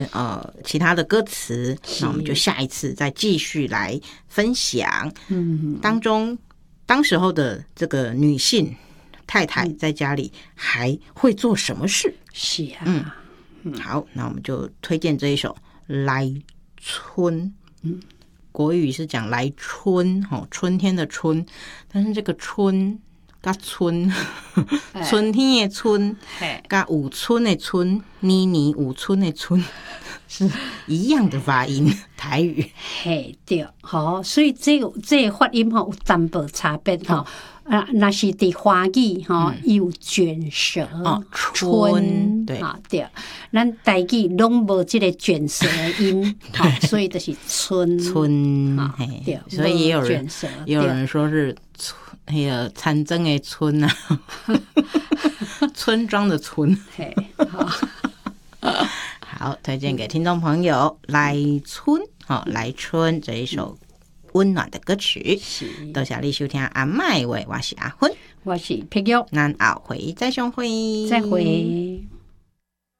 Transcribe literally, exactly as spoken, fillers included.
呃其他的歌词，那我们就下一次再继续来分享。嗯，当中当时候的这个女性太太在家里还会做什么事？ 是啊， 嗯，嗯好，那我们就推荐这一首《来春》。嗯，国语是讲来春，哦，春天的春，但是这个春跟春，春天的春，跟有春的春，年年有春的春，是一样的发音，台语。 嘿，对，好，所以这个这个发音吼有淡薄差别吼。啊，那是伫华语吼，有卷舌， 哦，春，对啊，对，咱台语拢无这个卷舌音，好，所以就是春春， 啊，对， 所以也有人也有对人说是春，那个参政的春啊，村庄的村。 嘿，好， 好，推荐给听众朋友《来春》好，《来春》这一首温暖的歌曲。多谢你收听阿麦话，我是阿芬， 我是碧玉， 咱后回再相会， 再会。